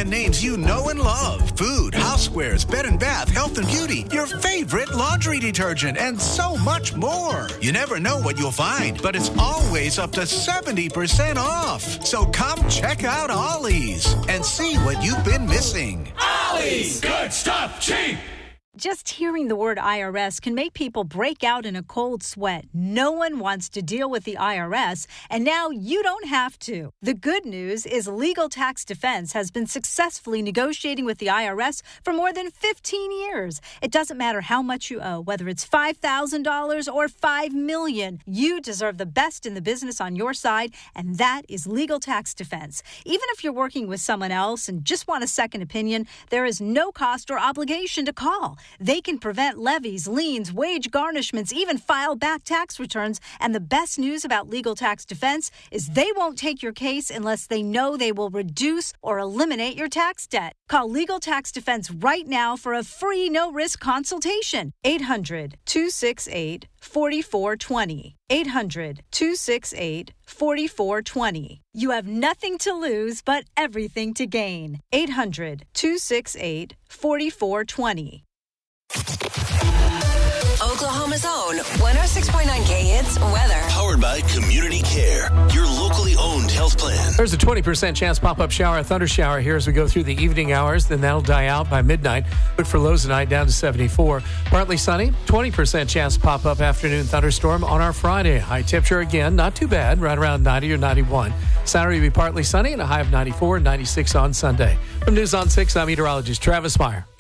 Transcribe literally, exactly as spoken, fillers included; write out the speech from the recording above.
brand names you know and love. Food, housewares, bed and bath, health and beauty, your favorite laundry detergent, and so much more. You never know what you'll find, but it's always up to seventy percent off. So come check out Ollie's and see what you've been missing. Ollie's! Good stuff, cheap! Just hearing the word I R S can make people break out in a cold sweat. No one wants to deal with the I R S, and now you don't have to. The good news is Legal Tax Defense has been successfully negotiating with the I R S for more than fifteen years. It doesn't matter how much you owe, whether it's five thousand dollars or five million dollars. You deserve the best in the business on your side, and that is Legal Tax Defense. Even if you're working with someone else and just want a second opinion, there is no cost or obligation to call. They can prevent levies, liens, wage garnishments, even file back tax returns. And the best news about Legal Tax Defense is they won't take your case unless they know they will reduce or eliminate your tax debt. Call Legal Tax Defense right now for a free no-risk consultation. eight hundred, two six eight, four four two zero. eight hundred, two six eight, four four two zero. You have nothing to lose but everything to gain. eight hundred, two six eight, four four two zero. Oklahoma's own one oh six point nine K Hits weather. Powered by Community Care, your locally owned health plan. There's a twenty percent chance pop-up shower, a thunder shower here as we go through the evening hours. Then that'll die out by midnight. But for lows tonight, down to seventy-four. Partly sunny, twenty percent chance pop-up afternoon thunderstorm on our Friday. High temperature again, not too bad, right around ninety or ninety-one. Saturday will be partly sunny and a high of ninety-four and ninety-six on Sunday. From News on six, I'm meteorologist Travis Meyer.